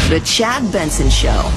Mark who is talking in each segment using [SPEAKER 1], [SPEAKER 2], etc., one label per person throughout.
[SPEAKER 1] The Chad Benson Show.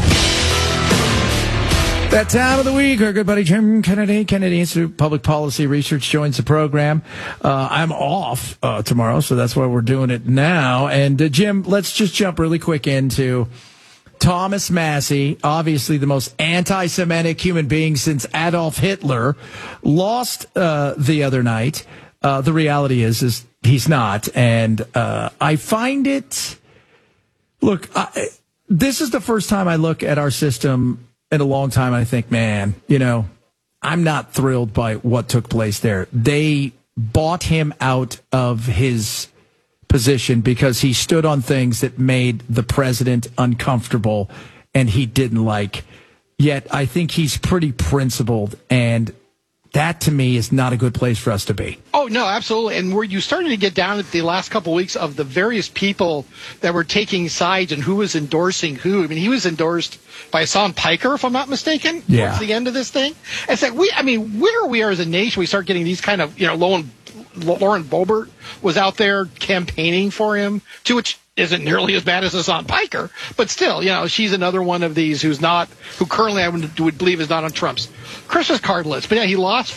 [SPEAKER 2] That time of the week, our good buddy Jim Kennedy Institute of Public Policy Research joins the program. I'm off tomorrow, so that's why we're doing it now. And Jim, let's just jump really quick into Thomas Massie, obviously the most anti-Semitic human being since Adolf Hitler, lost the other night. The reality is he's not, and I find it. Look, this is the first time I look at our system in a long time. I think, man, I'm not thrilled by what took place there. They bought him out of his position because he stood on things that made the president uncomfortable and he didn't like. Yet I think he's pretty principled, and that, to me, is not a good place for us to be.
[SPEAKER 3] Oh, no, absolutely. And where you started to get down at the last couple of weeks of the various people that were taking sides and who was endorsing who. I mean, he was endorsed by Hassan Piker, if I'm not mistaken, towards the end of this thing. It's like, where we are as a nation, we start getting these kind of, Lauren Boebert was out there campaigning for him, to which isn't nearly as bad as Hassan Piker, but still, she's another one of these who currently I would believe is not on Trump's Christmas card list. But yeah, he lost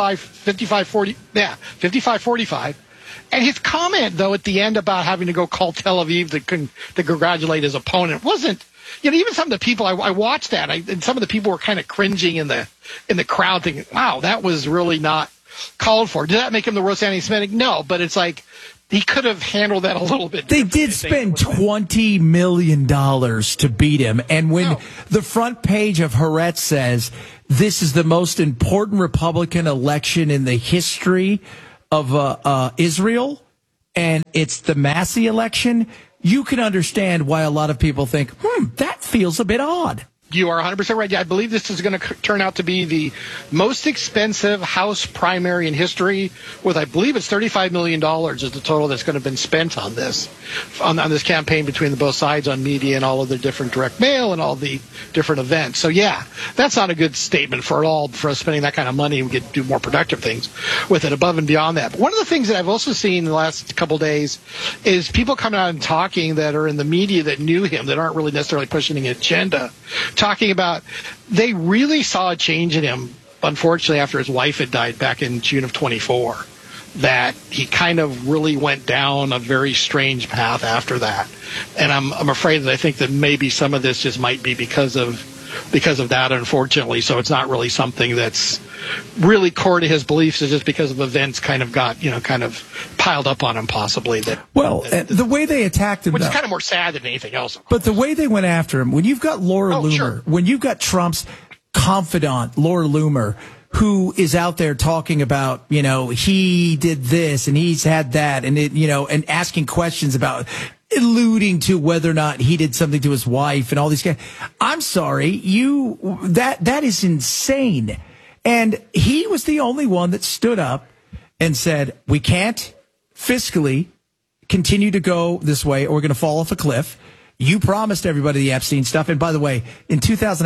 [SPEAKER 3] 55-45. And his comment, though, at the end about having to go call Tel Aviv to congratulate his opponent wasn't, even some of the people, I watched that, and some of the people were kind of cringing in the crowd thinking, wow, that was really not called for. Did that make him the worst anti-Semitic? No, but it's like, he could have handled that a little bit.
[SPEAKER 2] They did spend $20 million to beat him. And when the front page of Haaretz says this is the most important Republican election in the history of Israel, and it's the Massie election, you can understand why a lot of people think, that feels a bit odd.
[SPEAKER 3] You are 100% right. Yeah, I believe this is going to turn out to be the most expensive House primary in history, with, I believe it's $35 million is the total that's going to have been spent on this campaign between the both sides on media and all of the different direct mail and all the different events. So, yeah, that's not a good statement for us spending that kind of money. We get to do more productive things with it above and beyond that. But one of the things that I've also seen in the last couple of days is people coming out and talking that are in the media that knew him, that aren't really necessarily pushing an agenda, talking about they really saw a change in him, unfortunately, after his wife had died back in June of 24, that he kind of really went down a very strange path after that. And I'm afraid that I think that maybe some of this just might be because of that, unfortunately. So it's not really something that's really core to his beliefs. It's just because of events kind of got, kind of piled up on him, possibly.
[SPEAKER 2] The way they attacked him,
[SPEAKER 3] which is kind of more sad than anything else.
[SPEAKER 2] But the way they went after him, when you've got Laura Loomer, when you've got Trump's confidant, Laura Loomer, who is out there talking about, he did this and he's had that, and and asking questions about, alluding to whether or not he did something to his wife and all these guys. I'm sorry, that is insane. And he was the only one that stood up and said, we can't fiscally continue to go this way or we're going to fall off a cliff. You promised everybody the Epstein stuff. And by the way, in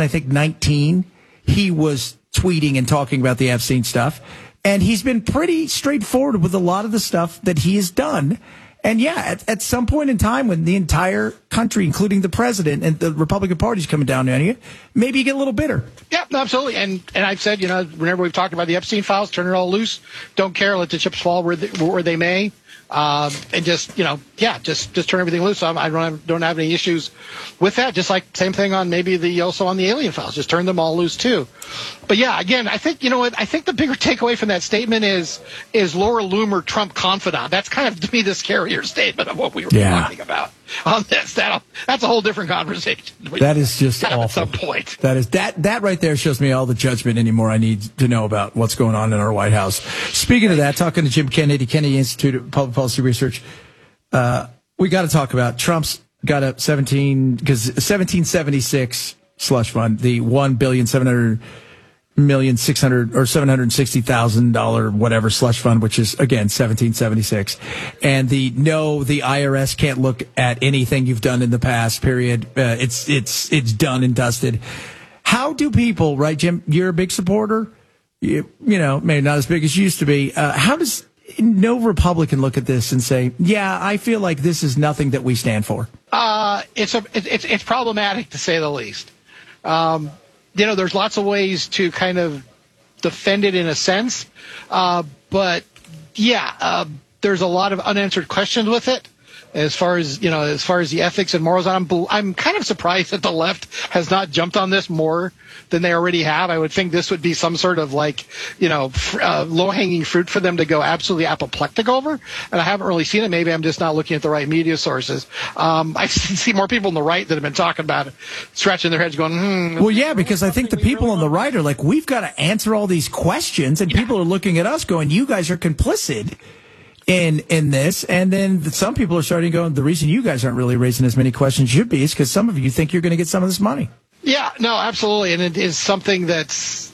[SPEAKER 2] 2019, he was tweeting and talking about the Epstein stuff. And he's been pretty straightforward with a lot of the stuff that he has done. And yeah, at some point in time when the entire country, including the president and the Republican Party, is coming down on you, maybe you get a little bitter.
[SPEAKER 3] Yeah, no, absolutely. And I've said, whenever we've talked about the Epstein files, turn it all loose. Don't care. Let the chips fall where they may. And just turn everything loose. I don't have any issues with that. Just like same thing on also on the alien files. Just turn them all loose too. But yeah, again, I think, I think the bigger takeaway from that statement is Laura Loomer Trump confidant. That's kind of, to me, the scarier statement of what we were talking about on this. That's a whole different conversation.
[SPEAKER 2] That is just awful.
[SPEAKER 3] At some point.
[SPEAKER 2] That right there shows me all the judgment anymore I need to know about what's going on in our White House. Speaking of that, talking to Jim Kennedy, Kennedy Institute of Public Policy Research, we got to talk about Trump's got a 1776 slush fund, the $1,760,000 whatever slush fund, which is again 1776, and the IRS can't look at anything you've done in the past. Period. It's done and dusted. How do people, right, Jim? You're a big supporter. Maybe not as big as you used to be. How does no Republican look at this and say, yeah, I feel like this is nothing that we stand for?
[SPEAKER 3] It's problematic to say the least. There's lots of ways to kind of defend it in a sense, but there's a lot of unanswered questions with it. As far as the ethics and morals, I'm kind of surprised that the left has not jumped on this more than they already have. I would think this would be some sort of low-hanging fruit for them to go absolutely apoplectic over. And I haven't really seen it. Maybe I'm just not looking at the right media sources. I see more people on the right that have been talking about it, scratching their heads going,
[SPEAKER 2] Well, yeah, because I think the people on the right are like, we've got to answer all these questions. And people are looking at us going, you guys are complicit in this. And then some people are starting going, the reason you guys aren't really raising as many questions should be is because some of you think you're going to get some of this money.
[SPEAKER 3] Yeah, no, absolutely. And it is something that's,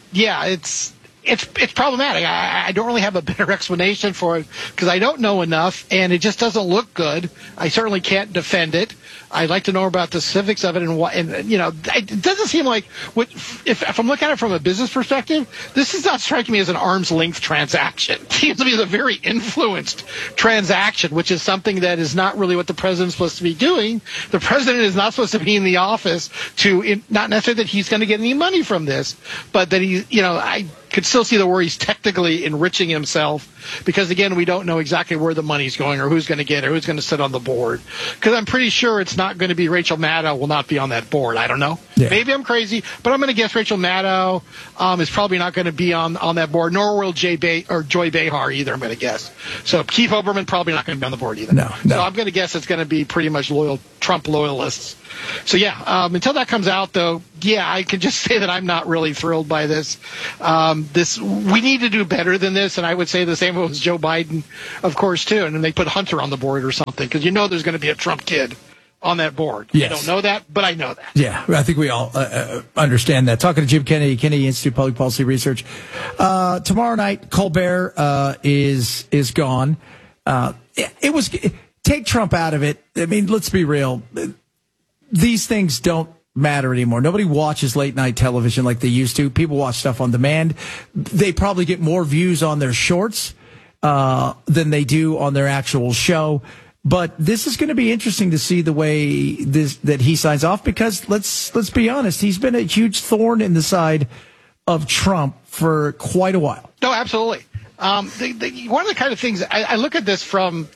[SPEAKER 3] it's problematic. I don't really have a better explanation for it because I don't know enough, and it just doesn't look good. I certainly can't defend it. I'd like to know about the civics of it, it doesn't seem like if I'm looking at it from a business perspective, this is not striking me as an arm's length transaction. It seems to be a very influenced transaction, which is something that is not really what the president's supposed to be doing. The president is not supposed to be in the office not necessarily that he's going to get any money from this, but that I could still see where he's technically enriching himself because, again, we don't know exactly where the money's going or who's going to get it or who's going to sit on the board. Because I'm pretty sure it's not going to be Rachel Maddow will not be on that board. I don't know. Yeah. Maybe I'm crazy, but I'm going to guess Rachel Maddow is probably not going to be on that board, nor will Joy Behar either, I'm going to guess. So Keith Olbermann probably not going to be on the board either.
[SPEAKER 2] No.
[SPEAKER 3] So I'm going to guess it's going to be pretty much loyal Trump loyalists. So, until that comes out, though, I can just say that I'm not really thrilled by this. We need to do better than this, and I would say the same with Joe Biden, of course, too. And then they put Hunter on the board or something, because there's going to be a Trump kid on that board.
[SPEAKER 2] Yes.
[SPEAKER 3] I don't know that, but I know that.
[SPEAKER 2] Yeah, I think we all understand that. Talking to Jim Kennedy, Kennedy Institute Public Policy Research. Tomorrow night, Colbert is gone. Take Trump out of it. I mean, let's be real. These things don't matter anymore. Nobody watches late night television like they used to. People watch stuff on demand. They probably get more views on their shorts than they do on their actual show. But this is going to be interesting to see the way that he signs off, because let's be honest, he's been a huge thorn in the side of Trump for quite a while.
[SPEAKER 3] No, absolutely. One of the kind of things I look at this from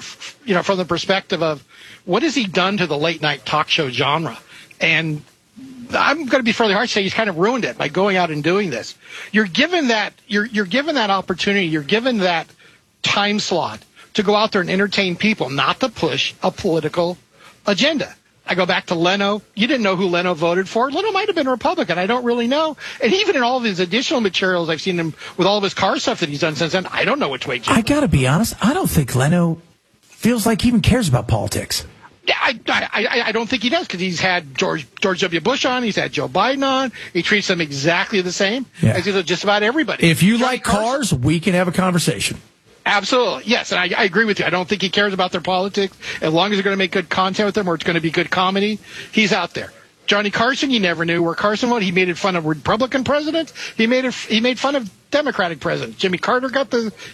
[SPEAKER 3] from the perspective of what has he done to the late night talk show genre, and I'm going to be fairly harsh to say he's kind of ruined it by going out and doing this. You're given that opportunity, you're given that time slot to go out there and entertain people, not to push a political agenda. I go back to Leno. You didn't know who Leno voted for. Leno might have been a Republican. I don't really know. And even in all of his additional materials, I've seen him with all of his car stuff that he's done since then. I don't know which way.
[SPEAKER 2] I got to be honest. I don't think Leno feels like he even cares about politics.
[SPEAKER 3] Yeah, I don't think he does, because he's had George W. Bush on. He's had Joe Biden on. He treats them exactly the same as he does just about everybody.
[SPEAKER 2] If you like cars, we can have a conversation.
[SPEAKER 3] Absolutely. Yes, and I agree with you. I don't think he cares about their politics. As long as they're going to make good content with them or it's going to be good comedy, he's out there. Johnny Carson, you never knew where Carson went. He made fun of Republican presidents. He made fun of Democratic presidents. Jimmy Carter got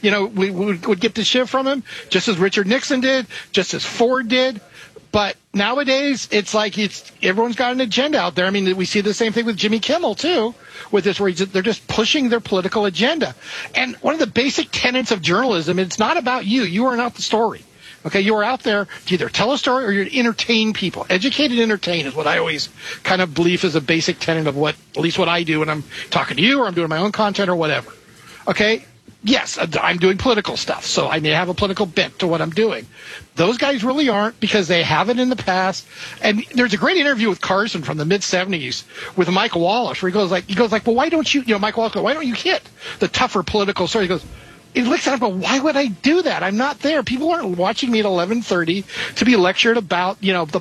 [SPEAKER 3] we would get the shit from him, just as Richard Nixon did, just as Ford did. But nowadays, it's like everyone's got an agenda out there. I mean, we see the same thing with Jimmy Kimmel, too, with this, where they're just pushing their political agenda. And one of the basic tenets of journalism, it's not about you. You are not the story. Okay, you are out there to either tell a story or you're to entertain people. Educate and entertain is what I always kind of believe is a basic tenet of at least what I do when I'm talking to you or I'm doing my own content or whatever. Okay? Yes, I'm doing political stuff, so I may have a political bent to what I'm doing. Those guys really aren't, because they haven't in the past. And there's a great interview with Carson from the mid-'70s with Mike Wallace, where he goes like, well, why don't you, Mike Wallace goes, why don't you hit the tougher political story? He goes, he looks at him and goes, why would I do that? I'm not there. People aren't watching me at 11:30 to be lectured about,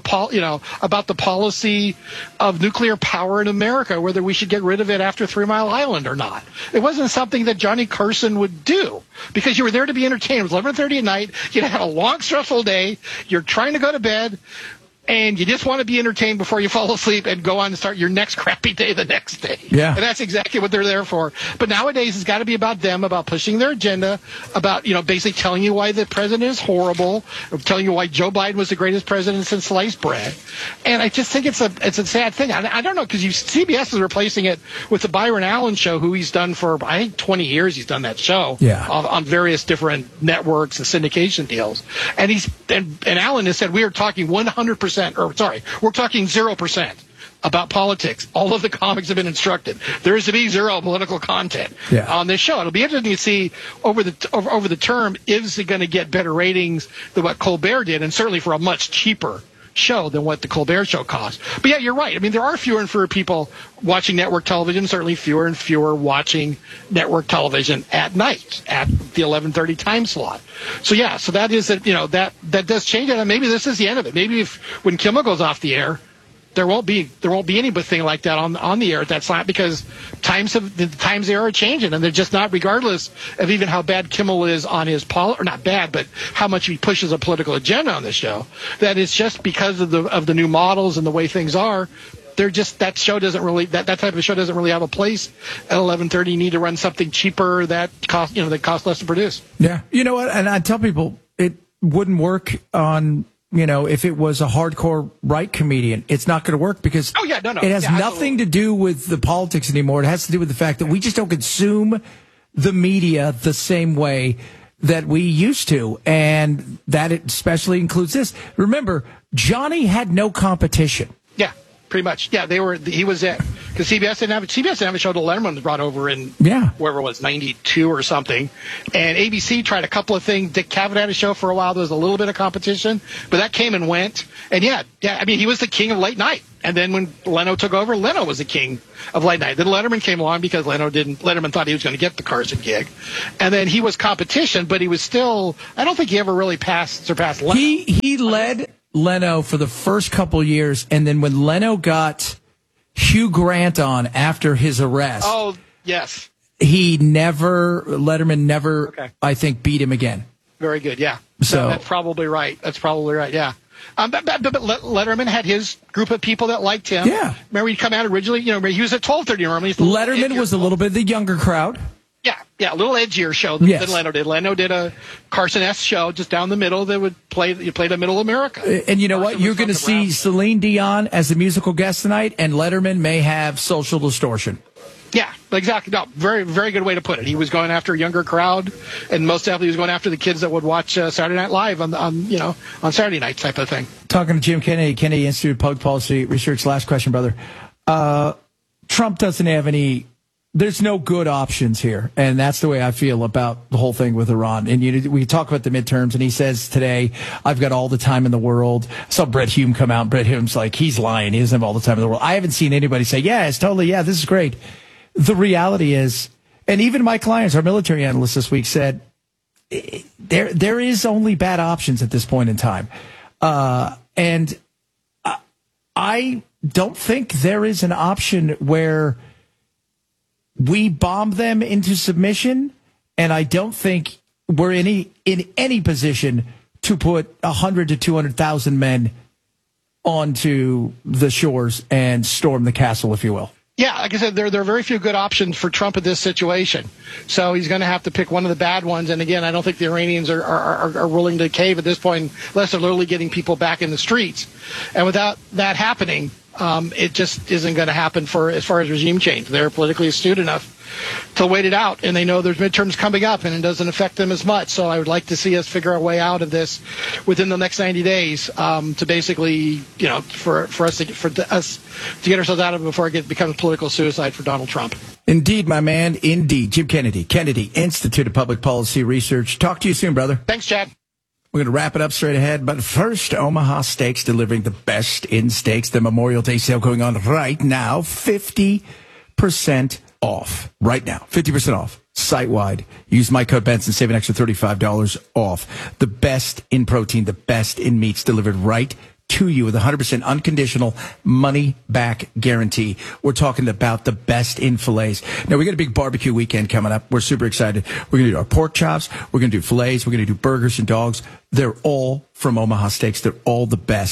[SPEAKER 3] about the policy of nuclear power in America, whether we should get rid of it after 3 Mile Island or not. It wasn't something that Johnny Carson would do, because you were there to be entertained. It was 11:30 at night. You had a long, stressful day. You're trying to go to bed. and you just want to be entertained before you fall asleep and go on and start your next crappy day the next day.
[SPEAKER 2] Yeah.
[SPEAKER 3] And that's exactly what they're there for. But nowadays, it's got to be about them, about pushing their agenda, about, basically telling you why the president is horrible, telling you why Joe Biden was the greatest president since sliced bread. And I just think it's a sad thing. I don't know, because CBS is replacing it with the Byron Allen show, who he's done for, I think, 20 years. He's done that show on various different networks and syndication deals. And and Allen has said, we are talking 100%. We're talking 0% about politics. All of the comics have been instructed. There is to be zero political content on this show. It'll be interesting to see over the term, is it going to get better ratings than what Colbert did, and certainly for a much cheaper show than what the Colbert show cost. But yeah, you're right. I mean, there are fewer and fewer people watching network television, certainly fewer and fewer watching network television at night at the 11:30 time slot. So yeah, so that is that that does change it, and maybe this is the end of it. Maybe when Kimmel goes off the air, there won't be anything like that on the air at that slot, because the times there are changing, and they're just not, regardless of even how bad Kimmel is on his or not bad, but how much he pushes a political agenda on the show. That is just because of the new models and the way things are. They're just, that show doesn't really, that type of show doesn't really have a place at 11:30. You need to run something cheaper that costs less to produce.
[SPEAKER 2] Yeah, you know what? And I tell people it wouldn't work on. If it was a hardcore right comedian, it's not going to work, because it has nothing to do with the politics anymore. It has to do with the fact that we just don't consume the media the same way that we used to. And that especially includes this. Remember, Johnny had no competition.
[SPEAKER 3] Yeah, pretty much. Yeah, he was it. Because CBS didn't have a show that Letterman was brought over in wherever it was, 92 or something. And ABC tried a couple of things. Dick Cavett had a show for a while. There was a little bit of competition, but that came and went. And I mean, he was the king of late night. And then when Leno took over, Leno was the king of late night. Then Letterman came along because Letterman thought he was going to get the Carson gig. And then he was competition, but he was still, I don't think he ever really surpassed Leno.
[SPEAKER 2] He led Leno for the first couple years, and then when Leno got Hugh Grant on after his arrest.
[SPEAKER 3] Oh, yes.
[SPEAKER 2] Letterman never, I think, beat him again.
[SPEAKER 3] Very good, yeah. So that's probably right. Yeah. But Letterman had his group of people that liked him.
[SPEAKER 2] Yeah.
[SPEAKER 3] Remember, he'd come out originally, he was at 12:30 normally.
[SPEAKER 2] Letterman was a little bit the younger crowd.
[SPEAKER 3] Yeah, a little edgier show than Leno did. Leno did a Carson-esque show just down the middle that would play the middle America.
[SPEAKER 2] And you know what? You're going to see Celine Dion as a musical guest tonight, and Letterman may have social distortion.
[SPEAKER 3] Yeah, exactly. No, very, very good way to put it. He was going after a younger crowd, and most definitely he was going after the kids that would watch Saturday Night Live on Saturday night type of thing.
[SPEAKER 2] Talking to Jim Kennedy, Kennedy Institute of Public Policy Research. Last question, brother. Trump doesn't have any. There's no good options here, and that's the way I feel about the whole thing with Iran. And we talk about the midterms, and he says today, I've got all the time in the world. I saw Brett Hume come out, and Brett Hume's like, he's lying. He doesn't have all the time in the world. I haven't seen anybody say, this is great. The reality is, and even Mike Lyons, our military analyst this week, said, there is only bad options at this point in time. And I don't think there is an option where we bomb them into submission, and I don't think we're in any position to put 100 to 200,000 men onto the shores and storm the castle, if you will.
[SPEAKER 3] Yeah, like I said, there are very few good options for Trump in this situation. So he's going to have to pick one of the bad ones. And again, I don't think the Iranians are willing to cave at this point, unless they're literally getting people back in the streets. And without that happening, it just isn't going to happen as far as regime change. They're politically astute enough to wait it out, and they know there's midterms coming up, and it doesn't affect them as much. So I would like to see us figure our way out of this within the next 90 days to basically, for us to get ourselves out of it before it becomes political suicide for Donald Trump.
[SPEAKER 2] Indeed, my man. Indeed. Jim Kennedy, Kennedy Institute of Public Policy Research. Talk to you soon, brother.
[SPEAKER 3] Thanks, Chad.
[SPEAKER 2] We're going to wrap it up straight ahead. But first, Omaha Steaks delivering the best in steaks. The Memorial Day sale going on right now. 50% off. Right now. 50% off. Site-wide. Use my code Benson. Save an extra $35 off. The best in protein. The best in meats delivered right to you with 100% unconditional money-back guarantee. We're talking about the best in fillets. Now, we got a big barbecue weekend coming up. We're super excited. We're going to do our pork chops. We're going to do fillets. We're going to do burgers and dogs. They're all from Omaha Steaks. They're all the best.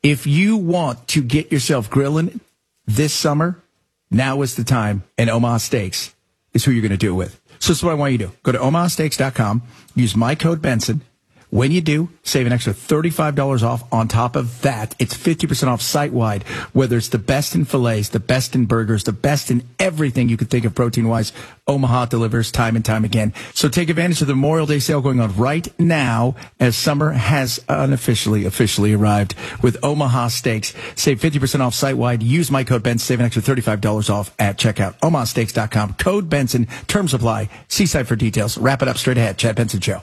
[SPEAKER 2] If you want to get yourself grilling this summer, now is the time, and Omaha Steaks is who you're going to do it with. So this is what I want you to do. Go to omahasteaks.com, use my code Benson. When you do, save an extra $35 off. On top of that, it's 50% off site-wide, whether it's the best in fillets, the best in burgers, the best in everything you could think of protein-wise. Omaha delivers time and time again. So take advantage of the Memorial Day sale going on right now, as summer has officially arrived with Omaha Steaks. Save 50% off site-wide. Use my code Benson. Save an extra $35 off at checkout. omahasteaks.com. Code Benson. Terms apply. See site for details. Wrap it up straight ahead. Chad Benson Show.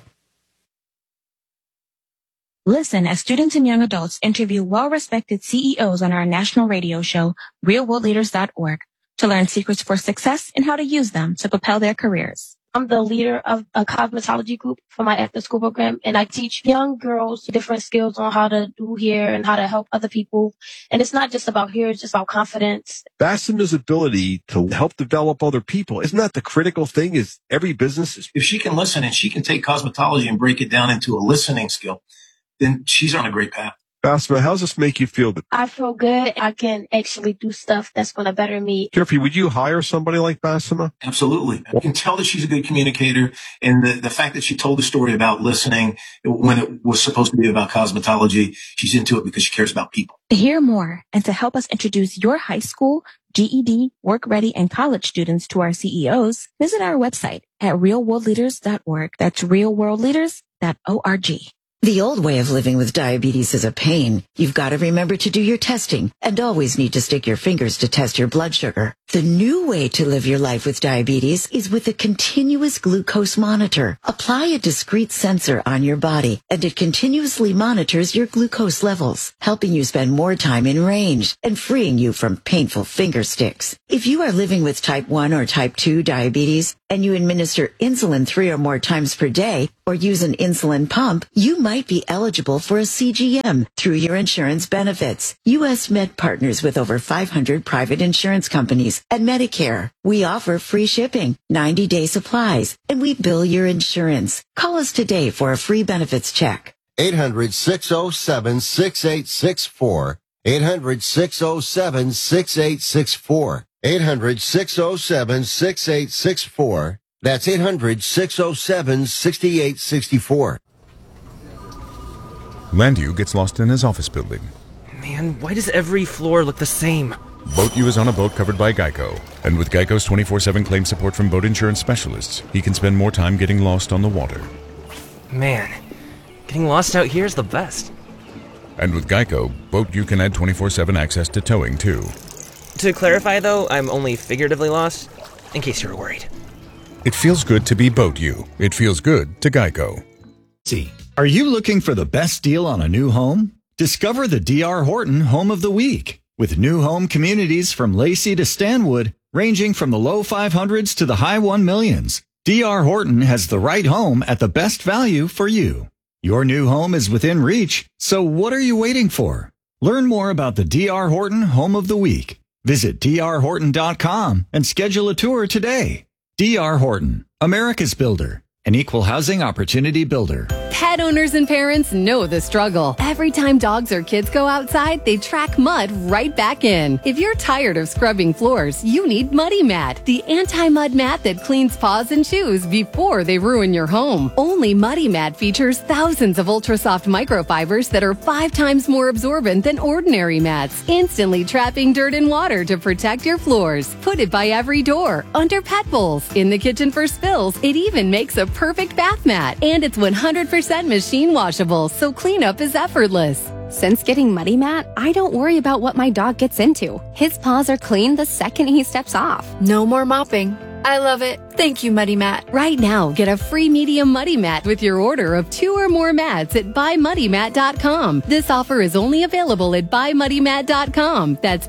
[SPEAKER 4] Listen as students and young adults interview well-respected CEOs on our national radio show, realworldleaders.org, to learn secrets for success and how to use them to propel their careers.
[SPEAKER 5] I'm the leader of a cosmetology group for my after-school program, and I teach young girls different skills on how to do hair and how to help other people. And it's not just about hair, it's just about confidence.
[SPEAKER 6] Bassema's ability to help develop other people, isn't that the critical thing? Is every business is...
[SPEAKER 7] If she can listen and she can take cosmetology and break it down into a listening skill, then she's on a great path.
[SPEAKER 6] Bassema, how does this make you feel?
[SPEAKER 5] I feel good. I can actually do stuff that's going to better me.
[SPEAKER 6] Jeffrey, would you hire somebody like Bassema?
[SPEAKER 7] Absolutely. I can tell that she's a good communicator. And the fact that she told the story about listening when it was supposed to be about cosmetology, she's into it because she cares about people.
[SPEAKER 4] To hear more and to help us introduce your high school, GED, work ready, and college students to our CEOs, visit our website at realworldleaders.org. That's realworldleaders.org.
[SPEAKER 1] The old way of living with diabetes is a pain. You've got to remember to do your testing and always need to stick your fingers to test your blood sugar. The new way to live your life with diabetes is with a continuous glucose monitor. Apply a discrete sensor on your body, and it continuously monitors your glucose levels, helping you spend more time in range and freeing you from painful finger sticks. If you are living with type 1 or type 2 diabetes and you administer insulin 3 or more times per day or use an insulin pump, you might be eligible for a CGM through your insurance benefits. U.S. Med partners with over 500 private insurance companies and Medicare. We offer free shipping, 90-day supplies, and we bill your insurance. Call us today for a free benefits check.
[SPEAKER 8] 800-607-6864. 800-607-6864. 800-607-6864. That's 800-607-6864.
[SPEAKER 9] Landu gets lost in his office building.
[SPEAKER 10] Man, why does every floor look the same?
[SPEAKER 9] Boat U is on a boat covered by Geico. And with Geico's 24/7 claim support from boat insurance specialists, he can spend more time getting lost on the water.
[SPEAKER 10] Man, getting lost out here is the best.
[SPEAKER 9] And with Geico, Boat U can add 24/7 access to towing, too.
[SPEAKER 10] To clarify, though, I'm only figuratively lost, in case you were worried.
[SPEAKER 9] It feels good to be Boat U. It feels good to Geico.
[SPEAKER 11] Are you looking for the best deal on a new home? Discover the D.R. Horton Home of the Week. With new home communities from Lacey to Stanwood, ranging from the low 500s to the high 1 millions, D.R. Horton has the right home at the best value for you. Your new home is within reach, so what are you waiting for? Learn more about the D.R. Horton Home of the Week. Visit drhorton.com and schedule a tour today. D.R. Horton, America's builder, an equal housing opportunity builder.
[SPEAKER 12] Pet owners and parents know the struggle. Every time dogs or kids go outside, they track mud right back in. If you're tired of scrubbing floors, you need Muddy Mat, the anti-mud mat that cleans paws and shoes before they ruin your home. Only Muddy Mat features thousands of ultra-soft microfibers that are 5 times more absorbent than ordinary mats, instantly trapping dirt and water to protect your floors. Put it by every door, under pet bowls, in the kitchen for spills. It even makes a perfect bath mat, and it's 100% machine washable, so cleanup is effortless.
[SPEAKER 13] Since getting Muddy Mat, I don't worry about what my dog gets into. His paws are clean the second he steps off.
[SPEAKER 14] No more mopping. I love it. Thank you, Muddy Mat.
[SPEAKER 12] Right now, get a free medium Muddy Mat with your order of 2 or more mats at buymuddymat.com. This offer is only available at buymuddymat.com. That's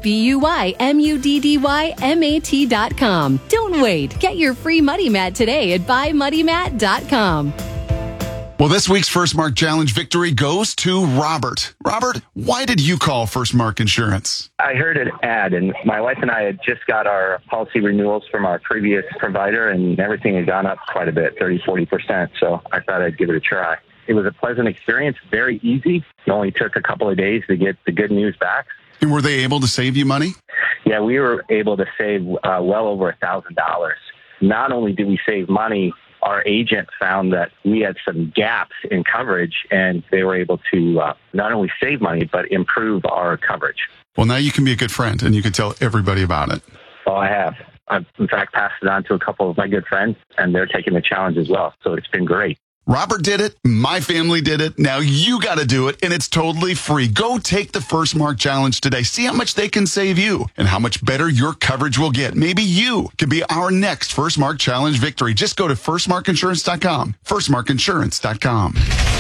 [SPEAKER 12] BUYMUDDYMAT.com. Don't wait. Get your free Muddy Mat today at buymuddymat.com.
[SPEAKER 15] Well, this week's First Mark Challenge victory goes to Robert. Robert, why did you call First Mark Insurance?
[SPEAKER 16] I heard an ad, and my wife and I had just got our policy renewals from our previous provider, and everything had gone up quite a bit, 30-40%, so I thought I'd give it a try. It was a pleasant experience, very easy. It only took a couple of days to get the good news back.
[SPEAKER 15] And were they able to save you money?
[SPEAKER 16] Yeah, we were able to save well over $1,000. Not only did we save money, our agent found that we had some gaps in coverage, and they were able to not only save money, but improve our coverage.
[SPEAKER 15] Well, now you can be a good friend, and you can tell everybody about it.
[SPEAKER 16] Oh, I have. I've, in fact, passed it on to a couple of my good friends, and they're taking the challenge as well. So it's been great.
[SPEAKER 15] Robert did it. My family did it. Now you got to do it, and it's totally free. Go take the First Mark Challenge today. See how much they can save you and how much better your coverage will get. Maybe you could be our next First Mark Challenge victory. Just go to firstmarkinsurance.com. Firstmarkinsurance.com.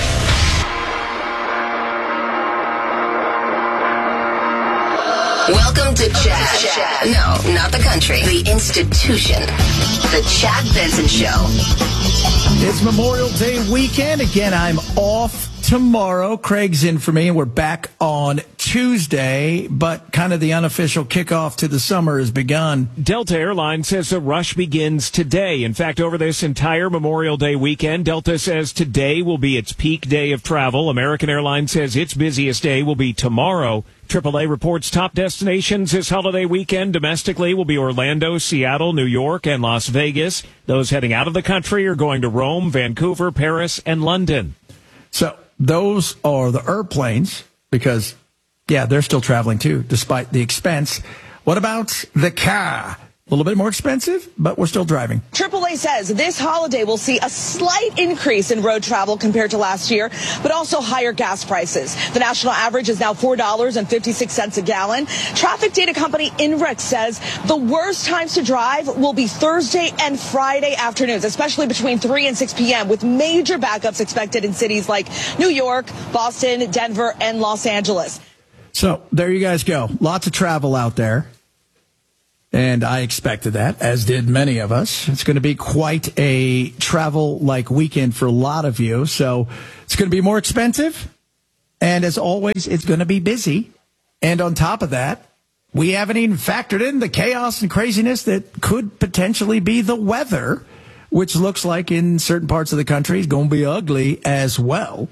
[SPEAKER 17] Welcome to Chad. No, not the country. The institution. The Chad Benson Show.
[SPEAKER 2] It's Memorial Day weekend. Again, I'm off tomorrow. Craig's in for me, and we're back on Tuesday, but kind of the unofficial kickoff to the summer has begun.
[SPEAKER 18] Delta Airlines says the rush begins today. In fact, over this entire Memorial Day weekend, Delta says today will be its peak day of travel. American Airlines says its busiest day will be tomorrow. AAA reports top destinations this holiday weekend domestically will be Orlando, Seattle, New York, and Las Vegas. Those heading out of the country are going to Rome, Vancouver, Paris, and London.
[SPEAKER 2] So those are the airplanes because, yeah, they're still traveling too, despite the expense. What about the car? A little bit more expensive, but we're still driving.
[SPEAKER 19] AAA says this holiday will see a slight increase in road travel compared to last year, but also higher gas prices. The national average is now $4.56 a gallon. Traffic data company INRIX says the worst times to drive will be Thursday and Friday afternoons, especially between 3 and 6 p.m., with major backups expected in cities like New York, Boston, Denver, and Los Angeles.
[SPEAKER 2] So there you guys go. Lots of travel out there. And I expected that, as did many of us. It's going to be quite a travel-like weekend for a lot of you. So it's going to be more expensive. And as always, it's going to be busy. And on top of that, we haven't even factored in the chaos and craziness that could potentially be the weather, which looks like in certain parts of the country is going to be ugly as well.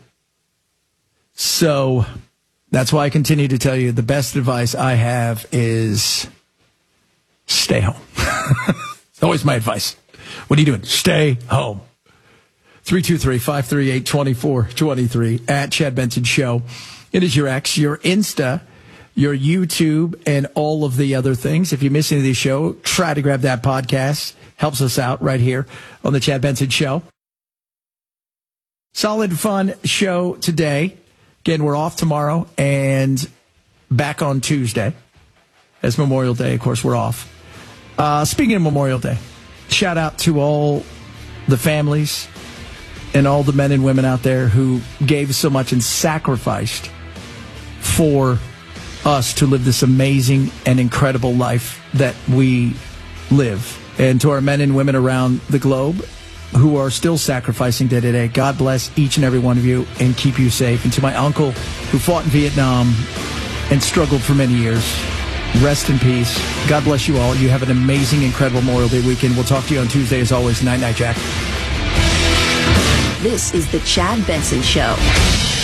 [SPEAKER 2] So that's why I continue to tell you the best advice I have is stay home. It's always my advice. What are you doing? Stay home. 323-538-2423 at Chad Benson Show. It is your X, your Insta, your YouTube, and all of the other things. If you miss any of these shows, try to grab that podcast. Helps us out right here on the Chad Benson Show. Solid, fun show today. Again, we're off tomorrow and back on Tuesday. As Memorial Day, of course, we're off. Speaking of Memorial Day, shout out to all the families and all the men and women out there who gave so much and sacrificed for us to live this amazing and incredible life that we live. And to our men and women around the globe who are still sacrificing day to day, God bless each and every one of you and keep you safe. And to my uncle who fought in Vietnam and struggled for many years, rest in peace. God bless you all. You have an amazing, incredible Memorial Day weekend. We'll talk to you on Tuesday as always. Night, night, Jack.
[SPEAKER 17] This is the Chad Benson Show.